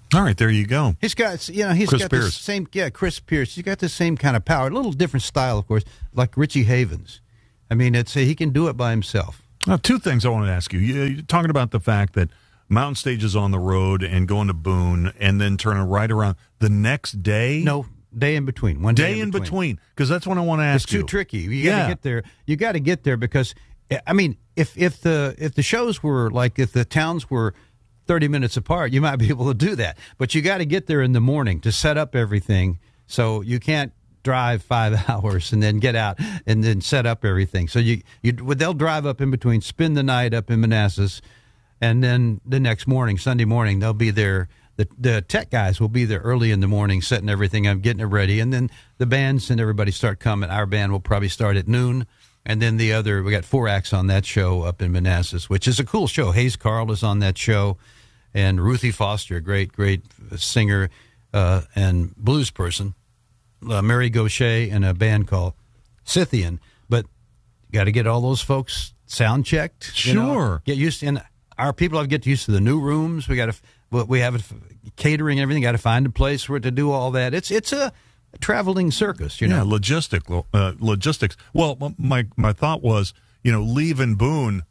All right, there you go. He's got, he's Chris got Pierce. the same, Chris Pierce. He's got the same kind of power, a little different style, of course, like Richie Havens. I mean, he can do it by himself. Two things I want to ask you. You're talking about the fact that Mountain Stage is on the road and going to Boone and then turning right around the next day. No, day in between. One day in between, because that's what I want to ask you. It's too tricky. You got to get there. You got to get there because, I mean, if the shows were like, if the towns were 30 minutes apart, you might be able to do that. But you got to get there in the morning to set up everything. So you can't drive 5 hours and then get out and then set up everything. So they'll drive up in between, spend the night up in Manassas, and then the next morning, Sunday morning, they'll be there. The tech guys will be there early in the morning, setting everything up, getting it ready, and then the bands and everybody start coming. Our band will probably start at noon. And then we got 4 acts on that show up in Manassas, which is a cool show. Hayes Carl is on that show. And Ruthie Foster, a great singer and blues person. Mary Gaucher and a band called Scythian. But you got to get all those sound checked. Sure. Get used to, and our people have to get used to the new rooms. We have catering and everything. Got to find a place for it to do all that. It's a traveling circus, Yeah, logistics. Well, my thought was, leaving Boone,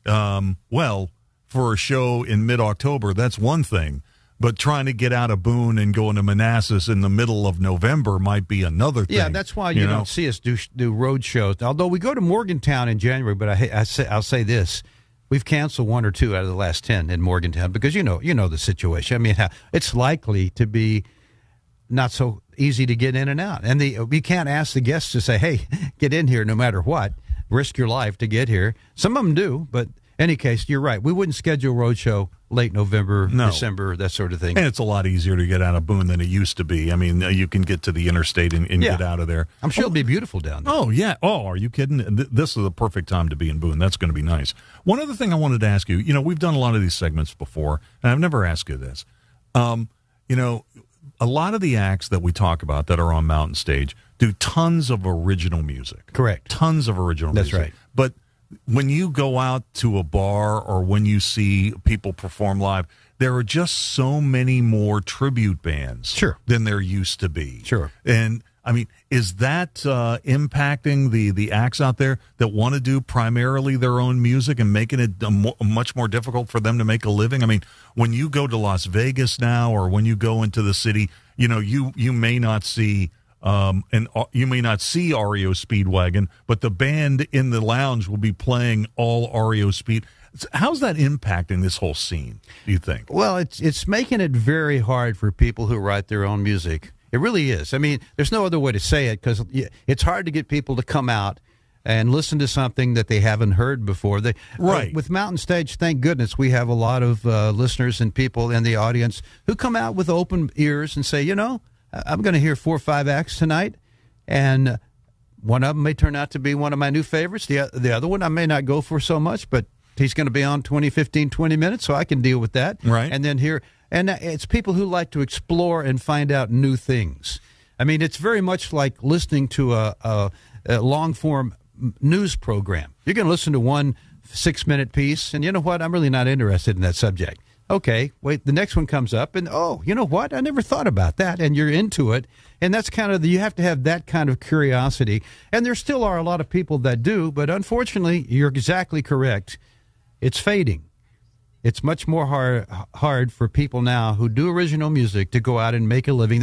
for a show in mid-October, that's one thing. But trying to get out of Boone and going to Manassas in the middle of November might be another thing. Yeah, that's why you don't see us do road shows. Although we go to Morgantown in January, but I'll say this. We've canceled 1 or 2 out of the last 10 in Morgantown because you know the situation. I mean, it's likely to be not so easy to get in and out. And we can't ask the guests to say, hey, get in here no matter what. Risk your life to get here. Some of them do, but any case, you're right. We wouldn't schedule a road show late November, December, that sort of thing. And it's a lot easier to get out of Boone than it used to be. I mean, you can get to the interstate and get out of there. I'm sure it'll be beautiful down there. Oh, yeah. Oh, are you kidding? This is the perfect time to be in Boone. That's going to be nice. One other thing I wanted to ask you, we've done a lot of these segments before, and I've never asked you this. A lot of the acts that we talk about that are on Mountain Stage do tons of original music. Correct. Tons of original music. That's right. But when you go out to a bar or when you see people perform live, there are just so many more tribute bands than there used to be. Sure. And, I mean, is that impacting the acts out there that want to do primarily their own music and making it much more difficult for them to make a living? I mean, when you go to Las Vegas now or when you go into the city, you may not see you may not see REO Speedwagon, but the band in the lounge will be playing all REO Speed. How's that impacting this whole scene, do you think? Well, it's making it very hard for people who write their own music. It really is. I mean, there's no other way to say it because it's hard to get people to come out and listen to something that they haven't heard before. Right. With Mountain Stage, thank goodness, we have a lot of listeners and people in the audience who come out with open ears and say, I'm going to hear 4 or 5 acts tonight, and one of them may turn out to be one of my new favorites. The other one I may not go for so much, but he's going to be on 20 minutes, so I can deal with that. Right. And then it's people who like to explore and find out new things. I mean, it's very much like listening to a long-form news program. You're going to listen to one 6-minute piece, and you know what? I'm really not interested in that subject. Okay, wait, the next one comes up, and you know what? I never thought about that, and you're into it. And that's kind of, you have to have that kind of curiosity. And there still are a lot of people that do, but unfortunately, you're exactly correct. It's fading. It's much more hard for people now who do original music to go out and make a living.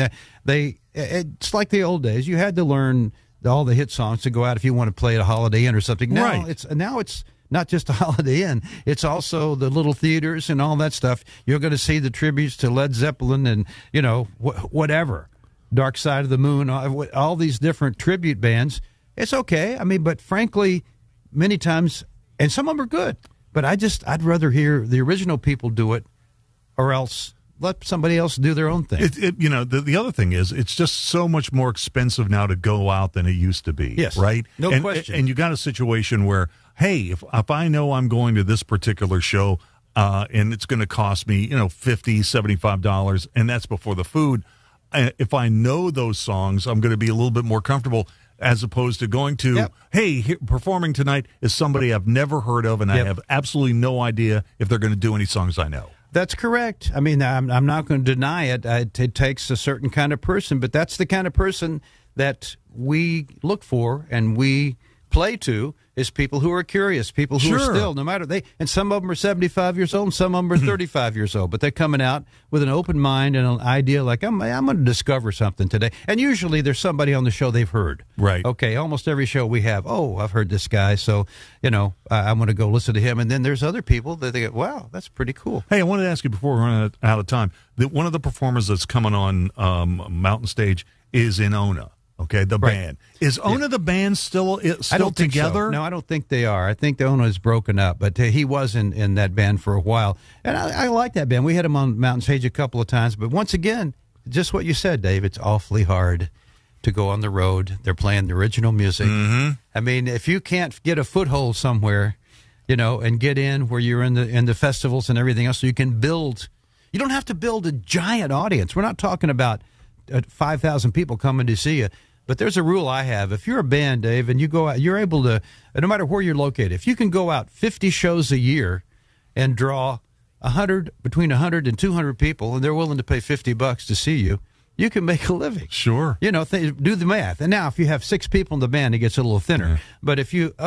It's like the old days. You had to learn all the hit songs to go out if you want to play at a Holiday Inn or something. Now it's not just a Holiday Inn. It's also the little theaters and all that stuff. You're going to see the tributes to Led Zeppelin and, whatever. Dark Side of the Moon, all these different tribute bands. It's okay. I mean, but frankly, many times, and some of them are good, but I'd rather hear the original people do it or else let somebody else do their own thing. The other thing is it's just so much more expensive now to go out than it used to be. Yes. Right? No question. And you got a situation where, hey, if I know I'm going to this particular show and it's going to cost me, $50, $75, and that's before the food, if I know those songs, I'm going to be a little bit more comfortable as opposed to going to, performing tonight is somebody I've never heard of, and I have absolutely no idea if they're going to do any songs I know. That's correct. I mean, I'm not going to deny it. It takes a certain kind of person, but that's the kind of person that we look for and we play to, is people who are curious, people who are still, no matter and some of them are 75 years old and some of them are 35 years old, but they're coming out with an open mind and an idea like, I'm going to discover something today. And usually there's somebody on the show they've heard. Right. Okay, almost every show we have, I've heard this guy, so, I'm going to go listen to him. And then there's other people that they go, wow, that's pretty cool. Hey, I wanted to ask you before we run out of time, that one of the performers that's coming on Mountain Stage is Inona. Okay, the band. Is Ona the band still I don't think together? So. No, I don't think they are. I think the Ona is broken up, but he was in that band for a while. And I like that band. We had him on Mountain Stage a couple of times. But once again, just what you said, Dave, it's awfully hard to go on the road. They're playing the original music. Mm-hmm. I mean, if you can't get a foothold somewhere, and get in where you're in the festivals and everything else, so you can build. You don't have to build a giant audience. We're not talking about 5,000 people coming to see you. But there's a rule I have. If you're a band, Dave, and you go out, you're able to, no matter where you're located, if you can go out 50 shows a year and draw between 100 and 200 people, and they're willing to pay $50 to see you, you can make a living. Sure. Do the math. And now if you have 6 people in the band, it gets a little thinner. Yeah. But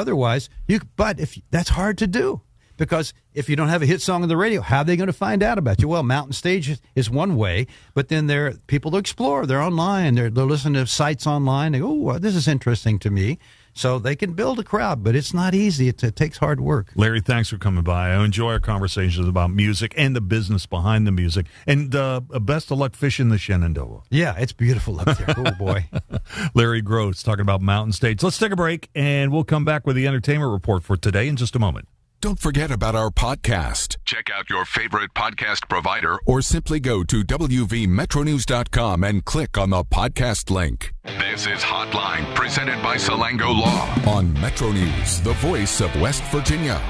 if that's hard to do. Because if you don't have a hit song on the radio, how are they going to find out about you? Well, Mountain Stage is one way, but then there are people to explore. They're online. They're listening to sites online. They go, this is interesting to me. So they can build a crowd, but it's not easy. It takes hard work. Larry, thanks for coming by. I enjoy our conversations about music and the business behind the music. And best of luck fishing the Shenandoah. Yeah, it's beautiful up there. Oh, boy. Larry Gross talking about Mountain Stage. Let's take a break, and we'll come back with the entertainment report for today in just a moment. Don't forget about our podcast. Check out your favorite podcast provider or simply go to wvmetronews.com and click on the podcast link. This is Hotline, presented by Salango Law on Metro News, the voice of West Virginia.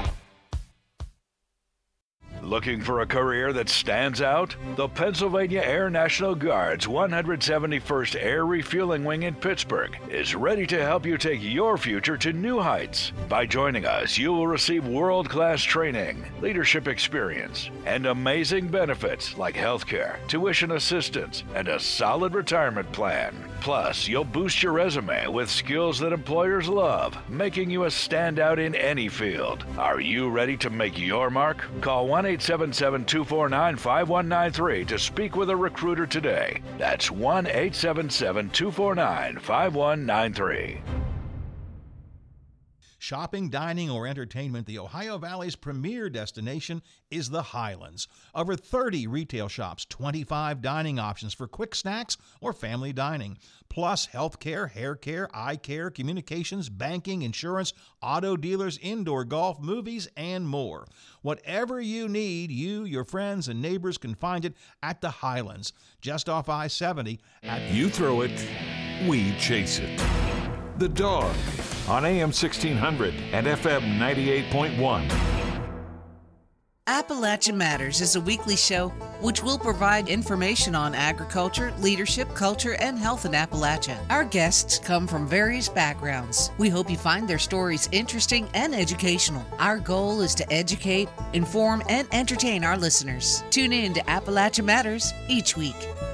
Looking for a career that stands out? The Pennsylvania Air National Guard's 171st Air Refueling Wing in Pittsburgh is ready to help you take your future to new heights. By joining us, you will receive world-class training, leadership experience, and amazing benefits like healthcare, tuition assistance, and a solid retirement plan. Plus, you'll boost your resume with skills that employers love, making you a standout in any field. Are you ready to make your mark? Call 1-877-249-5193 to speak with a recruiter today. That's 1-877-249-5193. Shopping, dining, or entertainment, the Ohio Valley's premier destination is the Highlands. Over 30 retail shops, 25 dining options for quick snacks or family dining, plus healthcare, hair care, eye care, communications, banking, insurance, auto dealers, indoor golf, movies, and more. Whatever you need, you, your friends, and neighbors can find it at the Highlands, just off I-70. You throw it, we chase it. The Dog on AM 1600 and FM 98.1. Appalachia Matters is a weekly show which will provide information on agriculture, leadership, culture, and health in Appalachia. Our guests come from various backgrounds. We hope you find their stories interesting and educational. Our goal is to educate, inform, and entertain our listeners. Tune in to Appalachia Matters each week.